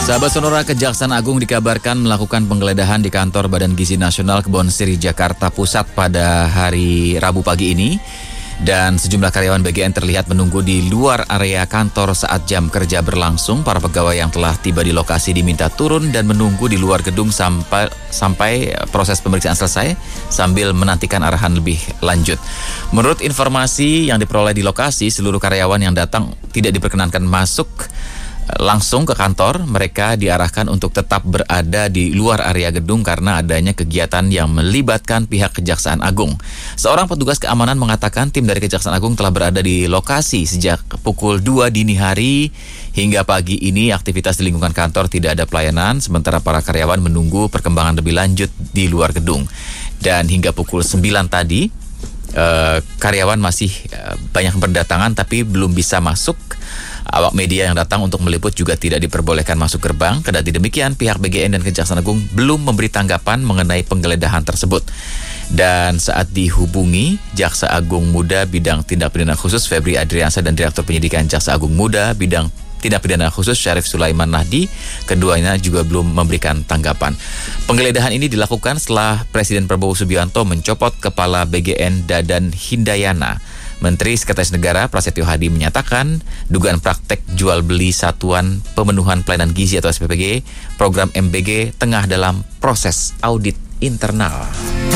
Sahabat Sonora, Kejaksaan Agung dikabarkan melakukan penggeledahan di kantor Badan Gizi Nasional Kebonsiri Jakarta Pusat pada hari Rabu pagi ini. Dan sejumlah karyawan BGN terlihat menunggu di luar area kantor saat jam kerja berlangsung. Para pegawai yang telah tiba di lokasi diminta turun dan menunggu di luar gedung sampai proses pemeriksaan selesai sambil menantikan arahan lebih lanjut. Menurut informasi yang diperoleh di lokasi, seluruh karyawan yang datang tidak diperkenankan masuk langsung ke kantor. Mereka diarahkan untuk tetap berada di luar area gedung karena adanya kegiatan yang melibatkan pihak Kejaksaan Agung. Seorang petugas keamanan mengatakan tim dari Kejaksaan Agung telah berada di lokasi sejak pukul 2 dini hari hingga pagi ini. Aktivitas di lingkungan kantor tidak ada pelayanan, sementara para karyawan menunggu perkembangan lebih lanjut di luar gedung. Dan hingga pukul 9 tadi, karyawan masih banyak berdatangan tapi belum bisa masuk. Awak media yang datang untuk meliput juga tidak diperbolehkan masuk gerbang. Kendati demikian, pihak BGN dan Kejaksaan Agung belum memberi tanggapan mengenai penggeledahan tersebut. Dan saat dihubungi, Jaksa Agung Muda Bidang Tindak Pidana Khusus Febri Adriansyah dan Direktur Penyidikan Jaksa Agung Muda Bidang Tindak Pidana Khusus Syarif Sulaiman Nahdi, keduanya juga belum memberikan tanggapan. Penggeledahan ini dilakukan setelah Presiden Prabowo Subianto mencopot Kepala BGN Dadan Hindayana. Menteri Sekretaris Negara Prasetyo Hadi menyatakan dugaan praktek jual beli Satuan Pemenuhan Pelayanan Gizi atau SPPG, program MBG tengah dalam proses audit internal.